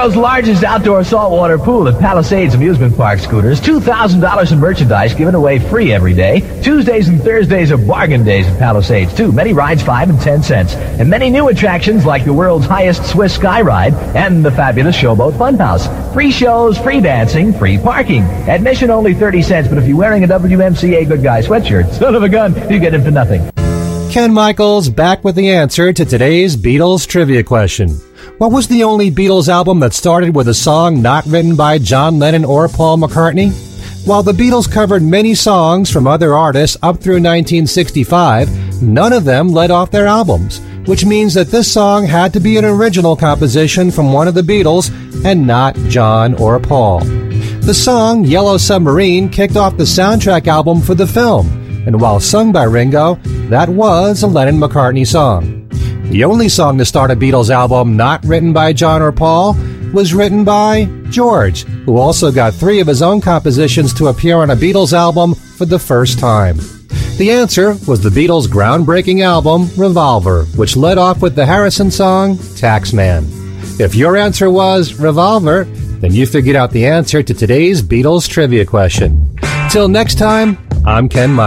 world's largest outdoor saltwater pool at Palisades Amusement Park, Scooters. $2,000 in merchandise given away free every day. Tuesdays and Thursdays are bargain days at Palisades, too. Many rides, 5 and 10 cents. And many new attractions like the world's highest Swiss Sky Ride and the fabulous Showboat Funhouse. Free shows, free dancing, free parking. Admission only 30 cents, but if you're wearing a WMCA Good Guy sweatshirt, son of a gun, you get in for nothing. Ken Michaels back with the answer to today's Beatles trivia question. What was the only Beatles album that started with a song not written by John Lennon or Paul McCartney? While the Beatles covered many songs from other artists up through 1965, none of them led off their albums, which means that this song had to be an original composition from one of the Beatles and not John or Paul. The song Yellow Submarine kicked off the soundtrack album for the film, and while sung by Ringo, that was a Lennon-McCartney song. The only song to start a Beatles album not written by John or Paul was written by George, who also got 3 of his own compositions to appear on a Beatles album for the first time. The answer was the Beatles' groundbreaking album, Revolver, which led off with the Harrison song, Taxman. If your answer was Revolver, then you figured out the answer to today's Beatles trivia question. Till next time, I'm Ken Michaels.